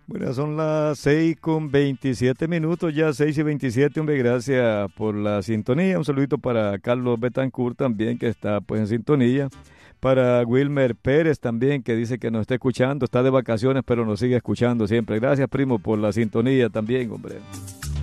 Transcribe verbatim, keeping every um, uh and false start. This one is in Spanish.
Bueno, son las seis con veintisiete minutos, ya seis y veintisiete, hombre, gracias por la sintonía. Un saludito para Carlos Betancourt también, que está pues en sintonía. Para Wilmer Pérez también, que dice que nos está escuchando, está de vacaciones, pero nos sigue escuchando siempre. Gracias, primo, por la sintonía también, hombre.